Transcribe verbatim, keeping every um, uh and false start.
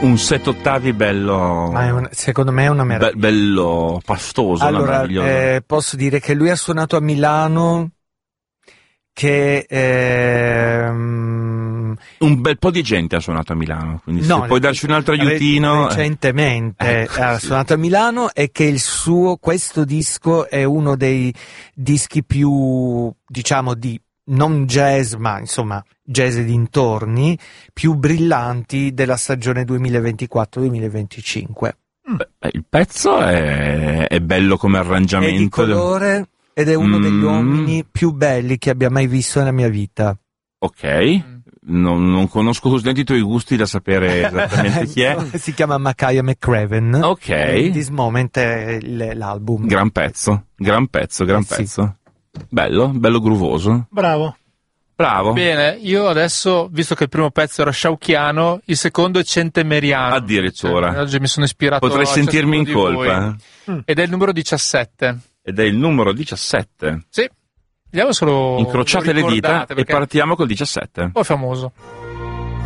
un set ottavi bello. Ma è un, secondo me è una meraviglia. Be- bello pastoso. Allora, eh, posso dire che lui ha suonato a Milano, che ehm... un bel po' di gente ha suonato a Milano, quindi no, se puoi darci un altro aiutino. Recentemente ecco, ha sì. suonato a Milano, e che il suo, questo disco è uno dei dischi più, diciamo, di non jazz, ma insomma jazz e dintorni, più brillanti della stagione duemilaventiquattro duemilaventicinque. Beh, il pezzo è, è bello come arrangiamento. È di colore ed è uno mm. degli uomini più belli che abbia mai visto nella mia vita. Ok, mm. non, non conosco così tanti i tuoi gusti da sapere esattamente chi è. Si chiama Makaya McCraven. Ok. E This Moment è l'album. Gran pezzo, gran pezzo, gran eh pezzo. Sì. Bello, bello groovoso. Bravo. Bravo. Bene, io adesso, visto che il primo pezzo era Sciauchiano, il secondo è Centemeriano. Addirittura. Cioè, oggi mi sono ispirato. Potrei sentirmi in colpa. Mm. Ed è il numero diciassette. Ed è il numero diciassette. Sì. Vediamo solo. Incrociate le dita e partiamo col diciassette. Poi famoso.